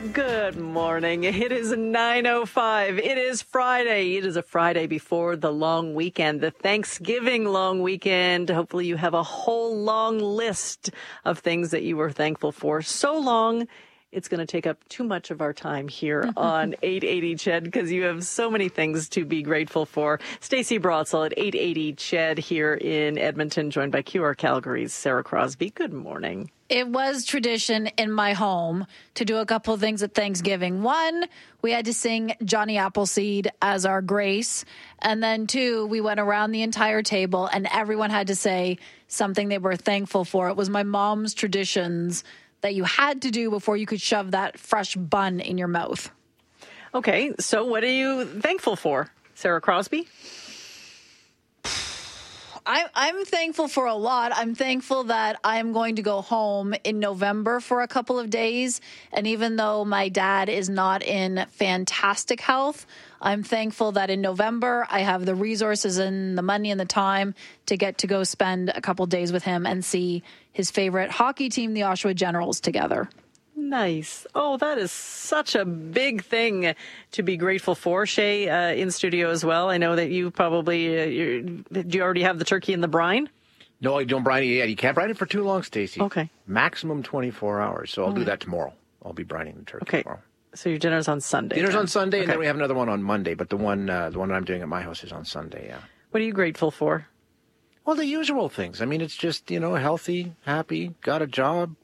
Good morning. It is 9:05. It is Friday. It is a Friday before the long weekend, the Thanksgiving long weekend. Hopefully you have a whole long list of things that you were thankful for. So long, it's going to take up too much of our time here on 880 CHED because you have so many things to be grateful for. Stacey Brotzel at 880 CHED here in Edmonton, joined by QR Calgary's Sarah Crosby. Good morning. It was tradition in my home to do a couple of things at Thanksgiving. One, we had to sing Johnny Appleseed as our grace. And then two, we went around the entire table and everyone had to say something they were thankful for. It was my mom's traditions that you had to do before you could shove that fresh bun in your mouth. Okay, so what are you thankful for, Sarah Crosby? I'm thankful for a lot. I'm thankful that I'm going to go home in November for a couple of days. And even though my dad is not in fantastic health, I'm thankful that in November I have the resources and the money and the time to get to go spend a couple of days with him and see his favorite hockey team, the Oshawa Generals, together. Nice. Oh, that is such a big thing to be grateful for. Shay, in studio as well. I know that you probably, do you already have the turkey in the brine? No, I don't brine it yet. You can't brine it for too long, Stacey. Okay. Maximum 24 hours. So I'll do that tomorrow. I'll be brining the turkey tomorrow. So your dinner's on Sunday. Dinner's on Sunday, and then we have another one on Monday. But the one that I'm doing at my house is on Sunday, yeah. What are you grateful for? Well, the usual things. I mean, it's just, healthy, happy, got a job,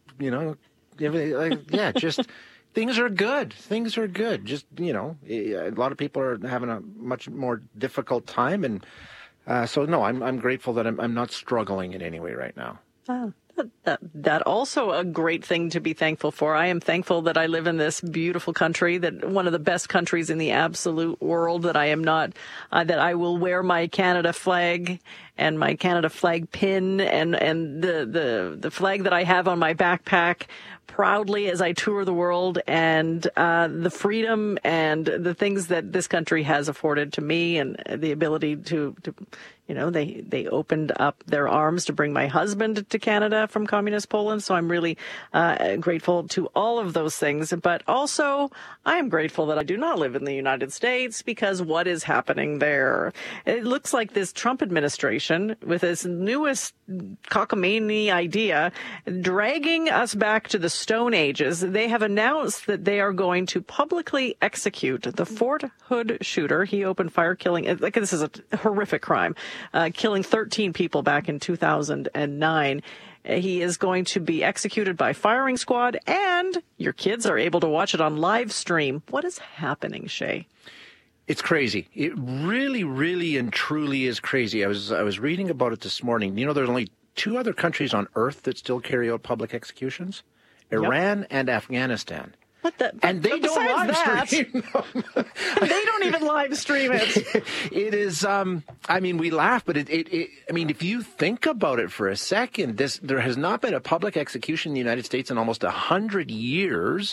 just things are good. Things are good. Just, a lot of people are having a much more difficult time. And so, no, I'm grateful that I'm not struggling in any way right now. Oh, that also a great thing to be thankful for. I am thankful that I live in this beautiful country, that one of the best countries in the absolute world, that I am not, that I will wear my Canada flag and my Canada flag pin and the flag that I have on my backpack proudly as I tour the world, and the freedom and the things that this country has afforded to me, and the ability to they opened up their arms to bring my husband to Canada from communist Poland. So I'm really grateful to all of those things. But also, I am grateful that I do not live in the United States, because what is happening there? It looks like this Trump administration, with its newest cockamamie idea, dragging us back to the Stone Ages. They have announced that they are going to publicly execute the Fort Hood shooter. He opened fire, killing, like, this is a horrific crime, killing 13 people back in 2009. He is going to be executed by firing squad, and your kids are able to watch it on live stream. What is happening, Shay? It's crazy. It really, really and truly is crazy. I was reading about it this morning. There's only two other countries on earth that still carry out public executions: Iran and Afghanistan. And they don't live stream. They don't even live stream it. It is, we laugh, but if you think about it for a second, there has not been a public execution in the United States in almost 100 years.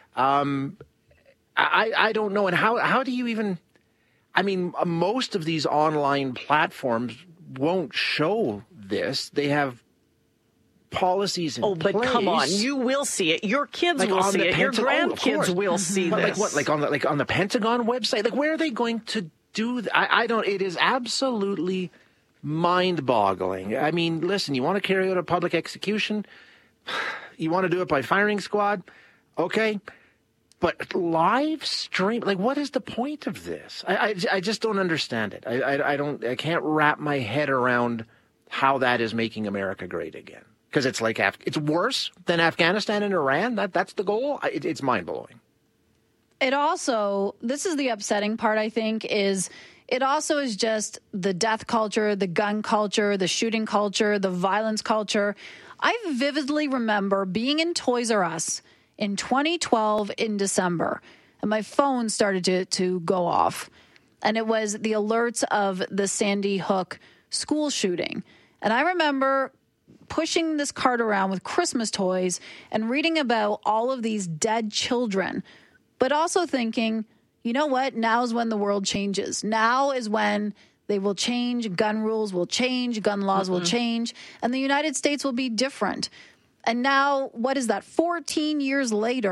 I don't know. And how do you even, most of these online platforms won't show this. They have policies in place. But come on, you will see it. Your kids will see it. Your grandkids will see this. On the Pentagon website? Like, where are they going to do that? I don't. It is absolutely mind-boggling. Listen, you want to carry out a public execution? You want to do it by firing squad? Okay. But live stream, what is the point of this? I just don't understand it. I can't wrap my head around how that is making America great again. Because it's it's worse than Afghanistan and Iran. That's the goal. It's mind blowing. This is the upsetting part, I think, is it also is just the death culture, the gun culture, the shooting culture, the violence culture. I vividly remember being in Toys R Us in 2012 in December, and my phone started to go off. And it was the alerts of the Sandy Hook school shooting. And I remember pushing this cart around with Christmas toys and reading about all of these dead children, but also thinking, you know what? Now is when the world changes. Now is when they will change. Gun rules will change. Gun laws will change. And the United States will be different. And now, what is that? 14 years later,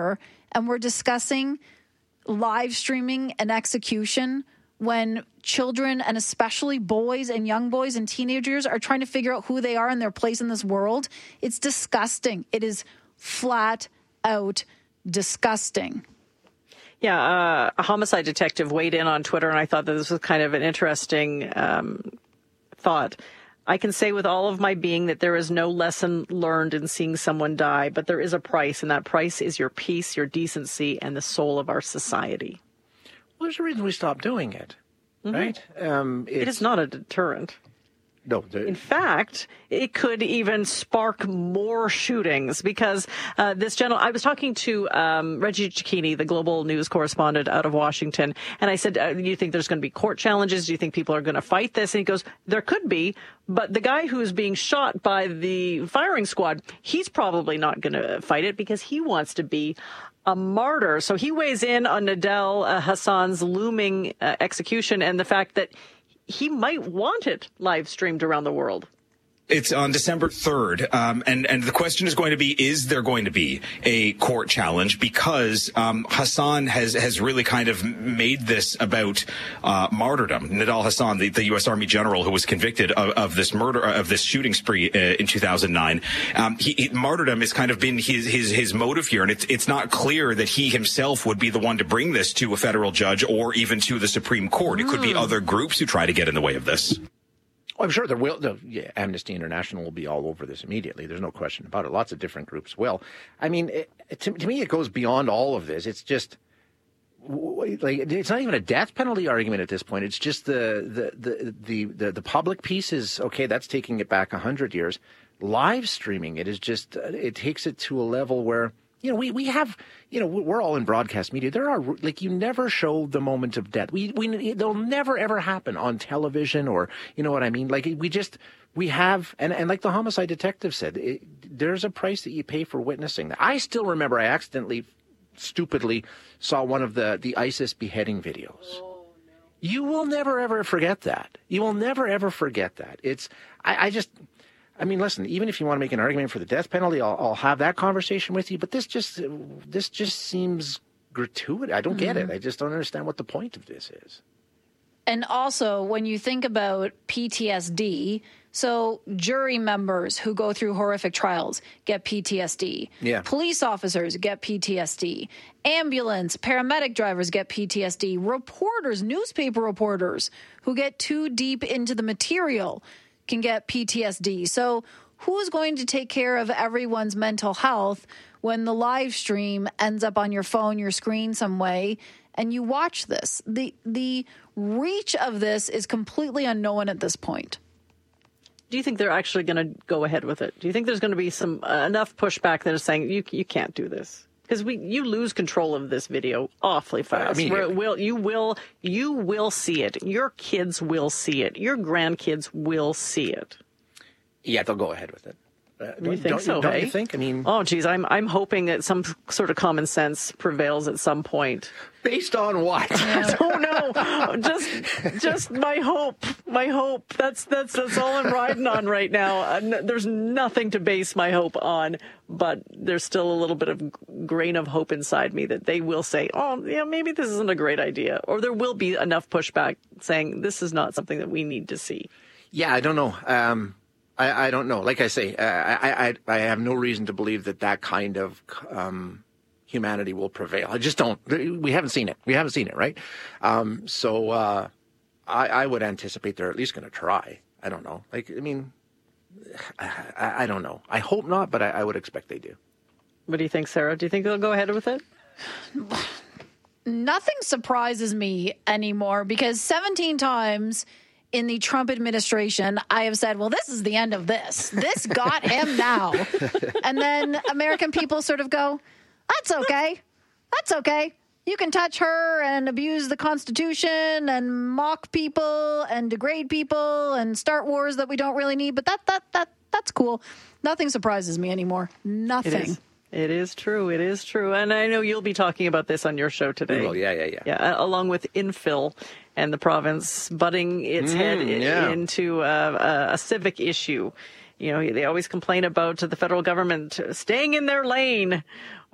and we're discussing live streaming an execution when children, and especially boys and young boys and teenagers, are trying to figure out who they are and their place in this world. It's disgusting. It is flat out disgusting. Yeah, a homicide detective weighed in on Twitter, and I thought that this was kind of an interesting thought. I can say with all of my being that there is no lesson learned in seeing someone die, but there is a price, and that price is your peace, your decency, and the soul of our society. Well, there's a reason we stopped doing it, right? It is not a deterrent. No. In fact, it could even spark more shootings because this gentleman, I was talking to Reggie Cicchini, the global news correspondent out of Washington, and I said, do you think there's going to be court challenges? Do you think people are going to fight this? And he goes, there could be, but the guy who's being shot by the firing squad, he's probably not going to fight it because he wants to be a martyr. So he weighs in on Nidal Hassan's looming execution and the fact that he might want it live streamed around the world. It's on December 3rd, and the question is going to be, is there going to be a court challenge? Because Hassan has really kind of made this about martyrdom. Nidal Hassan, the U.S. Army general who was convicted of this murder, of this shooting spree in 2009, martyrdom has kind of been his motive here, and it's not clear that he himself would be the one to bring this to a federal judge or even to the Supreme Court. It could be other groups who try to get in the way of this. I'm sure there will. Amnesty International will be all over this immediately. There's no question about it. Lots of different groups will. I mean, to me, it goes beyond all of this. It's just like it's not even a death penalty argument at this point. It's just the public piece is okay. That's taking it back 100 years. Live streaming it is just it takes it to a level where. We have, we're all in broadcast media. There are, you never show the moment of death. They'll never ever happen on television or, you know what I mean? We have, and like the homicide detective said, there's a price that you pay for witnessing that. I still remember I accidentally, stupidly saw one of the ISIS beheading videos. Oh, no. You will never ever forget that. You will never ever forget that. I mean, listen, even if you want to make an argument for the death penalty, I'll have that conversation with you. But this just seems gratuitous. I don't get it. I just don't understand what the point of this is. And also, when you think about PTSD, so jury members who go through horrific trials get PTSD. Yeah. Police officers get PTSD. Ambulance, paramedic drivers get PTSD. Reporters, newspaper reporters who get too deep into the material can get PTSD. So who's going to take care of everyone's mental health when the live stream ends up on your phone, your screen some way, and you watch this? The reach of this is completely unknown at this point. Do you think they're actually going to go ahead with it? Do you think there's going to be some enough pushback that is saying you can't do this? Because you lose control of this video awfully fast. You will see it. Your kids will see it. Your grandkids will see it. Yeah, they'll go ahead with it. Do you think so? Don't you think? I mean, oh, geez, I'm hoping that some sort of common sense prevails at some point. Based on what? I don't know. Just my hope. My hope. That's all I'm riding on right now. There's nothing to base my hope on, but there's still a little bit of grain of hope inside me that they will say, oh, yeah, maybe this isn't a great idea, or there will be enough pushback saying this is not something that we need to see. Yeah, I don't know. I don't know. Like I say, I have no reason to believe that kind of humanity will prevail. I just don't. We haven't seen it. Right? So I would anticipate they're at least going to try. I don't know. I don't know. I hope not, but I would expect they do. What do you think, Sarah? Do you think they'll go ahead with it? Nothing surprises me anymore because 17 times in the Trump administration, I have said, well, this is the end of this. This got him now. And then American people sort of go, that's okay. That's okay. You can touch her and abuse the Constitution and mock people and degrade people and start wars that we don't really need. But that's cool. Nothing surprises me anymore. Nothing. It is true. It is true. And I know you'll be talking about this on your show today. Well, yeah. Along with infill and the province butting its head into a civic issue. They always complain about the federal government staying in their lane.